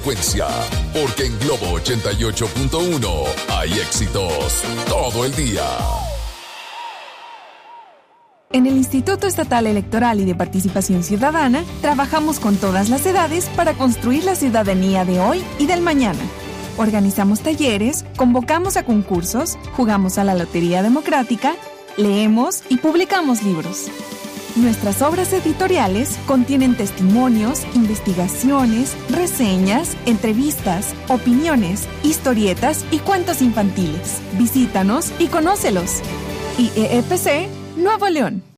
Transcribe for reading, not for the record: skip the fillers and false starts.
Porque en Globo 88.1 hay éxitos todo el día. En el Instituto Estatal Electoral y de Participación Ciudadana, trabajamos con todas las edades para construir la ciudadanía de hoy y del mañana. Organizamos talleres, convocamos a concursos, jugamos a la Lotería Democrática, leemos y publicamos libros. Nuestras obras editoriales contienen testimonios, investigaciones, reseñas, entrevistas, opiniones, historietas y cuentos infantiles. Visítanos y conócelos. IEEPC Nuevo León.